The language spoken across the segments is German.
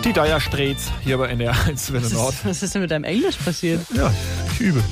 Die Dire Straits hier bei NDR 1 Welle Nord. Was ist denn mit deinem Englisch passiert? Ja, ich übe.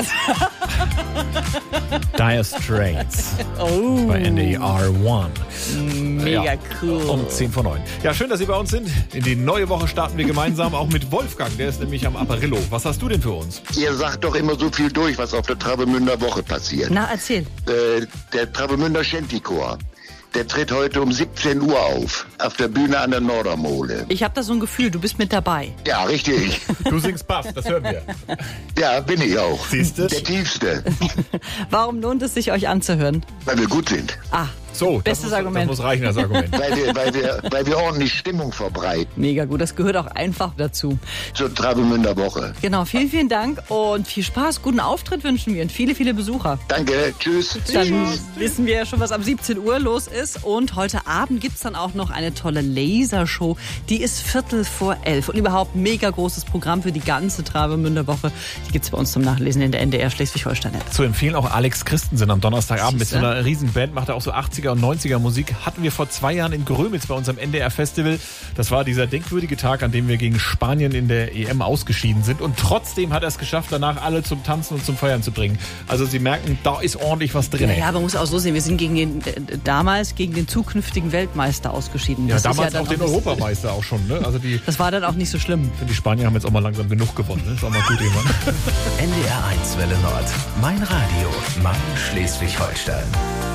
Dire Straits bei NDR 1. Mega cool. Um 10 vor 9. Ja, schön, dass Sie bei uns sind. In die neue Woche starten wir gemeinsam, auch mit Wolfgang. Der ist nämlich am Apparillo. Was hast du denn für uns? Ihr sagt doch immer so viel durch, was auf der Travemünder Woche passiert. Na, erzähl. Der Travemünder Shantychor, der tritt heute um 17 Uhr auf der Bühne an der Nordermole. Ich habe da so ein Gefühl, du bist mit dabei. Ja, richtig. Du singst Bass, das hören wir. Ja, bin ich auch. Siehst du? Der Tiefste, Warum lohnt es sich, euch anzuhören? weil wir gut sind. Ah, So, bestes das Argument. muss reichen, das Argument. Weil wir ordentlich Stimmung verbreiten Mega gut, das gehört auch einfach dazu. zur Travemünder Woche. Genau, vielen, vielen Dank und viel Spaß. Guten Auftritt wünschen wir und viele, viele Besucher. Danke, tschüss. Dann wissen wir ja schon, was ab 17 Uhr los ist. Und heute Abend gibt's dann auch noch eine tolle Lasershow. Die ist 11:15. Und überhaupt mega großes Programm für die ganze Travemünder Woche. Die gibt's bei uns zum Nachlesen in der NDR Schleswig-Holstein-App. Zu empfehlen auch Alex Christensen am Donnerstagabend mit so Siehste? einer riesen Band, macht er auch so 80er und 90er Musik. Hatten wir vor 2 Jahren in Grömitz bei unserem NDR-Festival. Das war dieser denkwürdige Tag, an dem wir gegen Spanien in der EM ausgeschieden sind. Und trotzdem hat er es geschafft, danach alle zum Tanzen und zum Feiern zu bringen. Also Sie merken, da ist ordentlich was drin. Ja, man muss auch so sehen, wir sind damals gegen den zukünftigen Weltmeister ausgeschieden. Ja, Das ist damals dann auch den Europameister auch schon. Ne? Also Das war dann auch nicht so schlimm. die Spanier haben jetzt auch mal langsam genug gewonnen. Ne? Ist auch mal gut irgendwann. NDR 1 Welle Nord. Mein Radio. Mein Schleswig-Holstein.